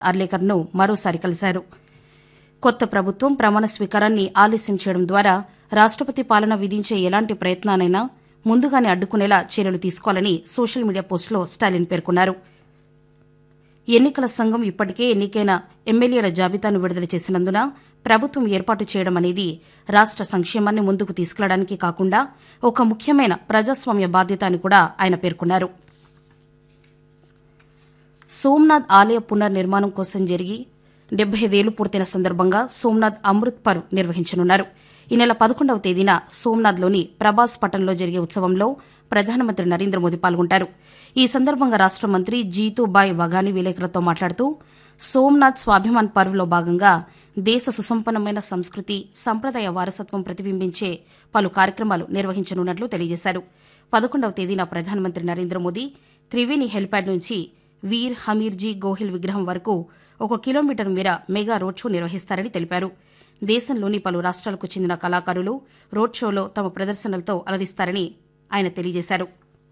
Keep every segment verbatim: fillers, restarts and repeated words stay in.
అర్లేకర్ను మరోసారి కలిశారు. కొత్త ప్రభుత్వం ప్రమాణ స్వీకారాన్ని ఆలస్యం చేయడం ద్వారా రాష్టపతి పాలన విధించే ఎలాంటి ప్రయత్నానైనా ముందుగానే అడ్డుకునేలా చర్యలు తీసుకోవాలని సోషల్ మీడియా పోస్టులో స్టాలిన్ పేర్కొన్నారు. ఎన్నికల సంఘం ఇప్పటికే ఎన్నికైన ఎమ్మెల్యేల జాబితాను విడుదల చేసినందున ప్రభుత్వం ఏర్పాటు చేయడం అనేది రాష్ట సంక్షేమాన్ని ముందుకు తీసుకెళ్లడానికి కాకుండా ఒక ముఖ్యమైన ప్రజాస్వామ్య బాధ్యత అని కూడా ఆయన పేర్కొన్నారు. సోమనాథ్ ఆలయ పునర్నిర్మాణం కోసం జరిగి డెబ్బై ఐదేళ్లు పూర్తయిన సందర్భంగా సోమనాథ్ అమృత్ పర్వ్ నిర్వహించనున్నారు. ఈ నెల పదకొండవ తేదీన సోమనాథ్లోని ప్రభాస్ పట్టణంలో జరిగే ఉత్సవంలో ప్రధానమంత్రి నరేంద్ర మోదీ పాల్గొంటారు. ఈ సందర్భంగా రాష్ట మంత్రి జీతూబాయ్ వఘాని విలేకరులతో మాట్లాడుతూ సోమనాథ్ స్వాభిమాన్ పర్వ్లో భాగంగా దేశ సుసంపన్నమైన సంస్కృతి, సంప్రదాయ వారసత్వం ప్రతిబింబించే పలు కార్యక్రమాలు నిర్వహించనున్నట్లు తెలియజేశారు. పదకొండవ తేదీన ప్రధానమంత్రి నరేంద్ర మోదీ త్రివేణి హెలిప్యాడ్ నుంచి వీర్ హమీర్జీ గోహిల్ విగ్రహం వరకు ఒక కిలోమీటర్ మేర మెగా రోడ్ షో నిర్వహిస్తారని తెలిపారు. దేశంలోని పలు రాష్ట్రాలకు చెందిన కళాకారులు రోడ్ షోలో తమ ప్రదర్శనలతో అలరిస్తారని ఆయన తెలియజేశారు.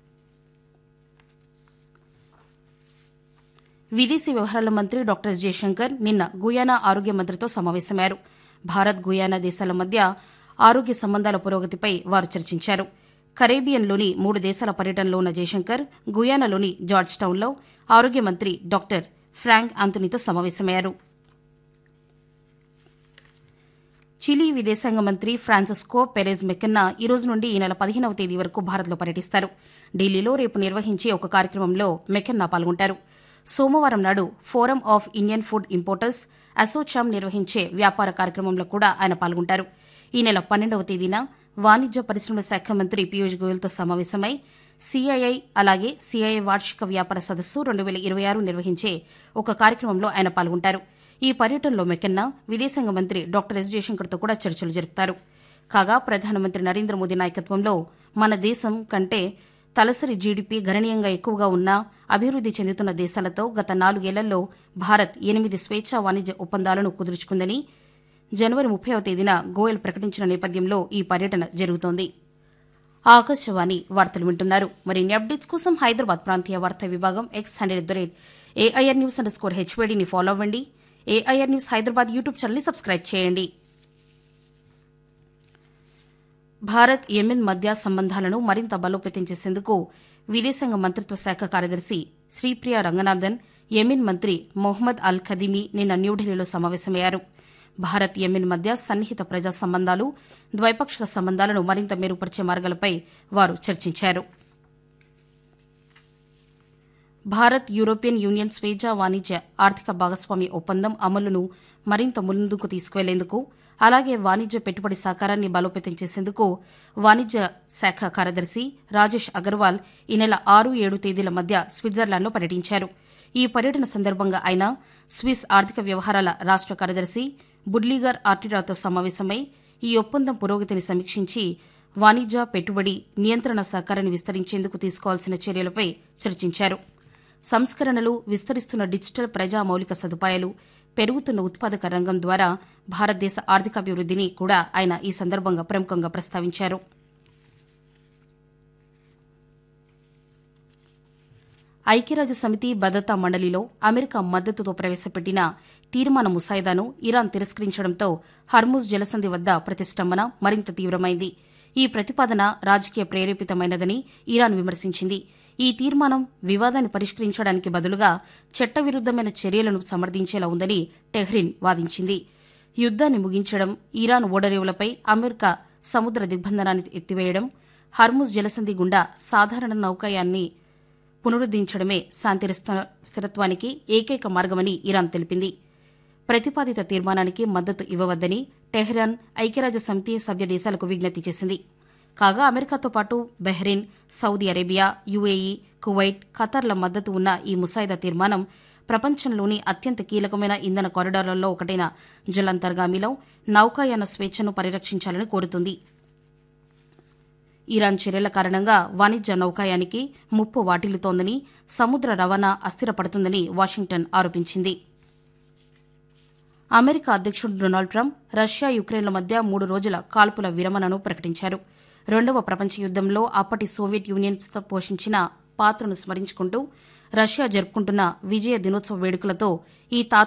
విదేశీ వ్యవహారాల మంత్రి డాక్టర్ ఎస్ జయశంకర్ నిన్న గుయానా ఆరోగ్య మంత్రితో సమావేశమయ్యారు. భారత్ గుయానా దేశాల మధ్య ఆరోగ్య సంబంధాల పురోగతిపై వారు చర్చించారు. కరేబియన్లోని మూడు దేశాల పర్యటనలో ఉన్న జయశంకర్ గుయానాలోని జార్జ్ టౌన్లో ఆరోగ్య మంత్రి డాక్టర్ ఫ్రాంక్ ఆంథనీతో సమావేశమయ్యారు. చిలీ విదేశాంగ మంత్రి ఫ్రాన్సిస్కో పెరెజ్ మెకెన్నా ఈ రోజు నుండి ఈ నెల పదిహేనవ తేదీ వరకు భారత్లో పర్యటిస్తారు. ఢిల్లీలో రేపు నిర్వహించే ఒక కార్యక్రమంలో మెకెన్నా పాల్గొంటారు. సోమవారం నాడు forum of Indian food importers ASSOCHAM నిర్వహించే వ్యాపార కార్యక్రమంలో కూడా ఆయన పాల్గొంటారు. ఈ నెల పన్నెండవ తేదీన వాణిజ్య పరిశ్రమల శాఖ మంత్రి పీయూష్ గోయల్తో సమావేశమై సీఐఐ అలాగే సీఐఐ వార్షిక వ్యాపార సదస్సు రెండు వేల ఇరవై ఆరు నిర్వహించే ఒక కార్యక్రమంలో ఆయన పాల్గొంటారు. ఈ పర్యటనలో మెకెన్నా విదేశాంగ మంత్రి డాక్టర్ ఎస్ జయశంకర్తో కూడా చర్చలు జరుపుతారు. కాగా ప్రధానమంత్రి నరేంద్ర మోదీ నాయకత్వంలో మన దేశం కంటే తలసరి జీడీపీ గణనీయంగా ఎక్కువగా ఉన్న అభివృద్ది చెందుతున్న దేశాలతో గత నాలుగేళ్లలో భారత్ ఎనిమిది స్వేచ్ఛా వాణిజ్య ఒప్పందాలను కుదుర్చుకుందని జనవరి ముప్పైవ తేదీన గోయల్ ప్రకటించిన నేపథ్యంలో ఈ పర్యటన జరుగుతోంది. ఆకాశవాణి వార్తలు వింటున్నారు. మరిన్ని అప్డేట్స్ కోసం హైదరాబాద్ ప్రాంతీయ వార్తా విభాగం X handle at the rate AIR news under score హెచ్వేడీని follow అవ్వండి. ఏఐఆర్ న్యూస్ హైదరాబాద్ యూట్యూబ్ ఛానల్ని సబ్స్క్రైబ్ చేయండి. భారత్ యెమెన్ మధ్య సంబంధాలను మరింత బలోపేతం చేసేందుకు విదేశాంగ మంత్రిత్వ శాఖ కార్యదర్శి శ్రీప్రియ రంగనాథన్, యెమెన్ మంత్రి మొహమ్మద్ అల్ ఖదీమీ నిన్న న్యూఢిల్లీలో సమావేశమయ్యారు. భారత్ యెమెన్ మధ్య సన్నిహిత ప్రజా సంబంధాలు, ద్వైపాక్షిక సంబంధాలను మరింత మెరుగుపరిచే మార్గాలపై వారు చర్చించారు. భారత్ యూరోపియన్ యూనియన్ స్వేచ్ఛా వాణిజ్య ఆర్థిక భాగస్వామ్య ఒప్పందం అమలును మరింత ముందుకు తీసుకువెళ్లేందుకు, అలాగే వాణిజ్య పెట్టుబడి సహకారాన్ని బలోపేతం చేసేందుకు వాణిజ్య శాఖ కార్యదర్శి రాజేష్ అగర్వాల్ ఈ నెల ఆరు ఏడు తేదీల మధ్య స్విట్జర్లాండ్లో పర్యటించారు. ఈ పర్యటన సందర్భంగా ఆయన స్విస్ ఆర్థిక వ్యవహారాల రాష్ట కార్యదర్శి బుడ్లీగర్ ఆర్టిరాతో సమావేశమై ఈ ఒప్పందం పురోగతిని సమీక్షించి వాణిజ్య, పెట్టుబడి, నియంత్రణ సహకారాన్ని విస్తరించేందుకు తీసుకోవాల్సిన చర్యలపై చర్చించారు. సంస్కరణలు, విస్తరిస్తున్న డిజిటల్ ప్రజా మౌలిక సదుపాయాలు, పెరుగుతున్న ఉత్పాదక రంగం ద్వారా భారతదేశ ఆర్థికాభివృద్దిని కూడా ఆయన ఈ సందర్భంగా ప్రముఖంగా ప్రస్తావించారు. ఐక్యరాజ్య సమితి భద్రతా మండలిలో అమెరికా మద్దతుతో ప్రవేశపెట్టిన తీర్మాన ముసాయిదాను ఇరాన్ తిరస్కరించడంతో హర్ముజ్ జలసంధి వద్ద ప్రతిష్టంభన మరింత తీవ్రమైంది. ఈ ప్రతిపాదన రాజకీయ ప్రేరేపితమైనదని ఇరాన్ విమర్శించింది. ఈ తీర్మానం వివాదాన్ని పరిష్కరించడానికి బదులుగా చట్టవిరుద్దమైన చర్యలను సమర్థించేలా ఉందని టెహ్రిన్ వాదించింది. యుద్దాన్ని ముగించడం, ఇరాన్ ఓడరేవులపై అమెరికా సముద్ర దిగ్బంధనాన్ని ఎత్తివేయడం, హర్ముజ్ జలసంధి గుండా సాధారణ నౌకాయాన్ని పునరుద్దరించడమే శాంతి స్థిరత్వానికి ఏకైక మార్గమని ఇరాన్ తెలిపింది. ప్రతిపాదిత తీర్మానానికి మద్దతు ఇవ్వవద్దని టెహ్రాన్ ఐక్యరాజ్య సమితి సభ్య దేశాలకు విజ్ఞప్తి చేసింది. కాగా అమెరికాతో పాటు Bahrain, Saudi Arabia, UAE, Kuwait, ఖతార్ల మద్దతు ఉన్న ఈ ముసాయిదా తీర్మానం ప్రపంచంలోని అత్యంత కీలకమైన ఇంధన కారిడార్లలో ఒకటైన జలాంతర్గామిలో నౌకాయాన స్వేచ్ఛను పరిరక్షించాలని కోరుతుంది. ఇరాన్ చర్యల కారణంగా వాణిజ్య నౌకాయానికి ముప్పు వాటిల్లుతోందని, సముద్ర రవాణా అస్థిరపడుతుందని వాషింగ్టన్ ఆరోపించింది. అమెరికా అధ్యక్షుడు డొనాల్డ్ ట్రంప్ రష్యా, యుక్రెయిన్ల మధ్య మూడు రోజుల కాల్పుల విరమణను ప్రకటించారు. రెండవ ప్రపంచ యుద్దంలో అప్పటి సోవియట్ యూనియన్ పోషించిన పాత్రను స్మరించుకుంటూ రష్యా జరుపుకుంటున్న విజయ దినోత్సవ వేడుకలతో ఈ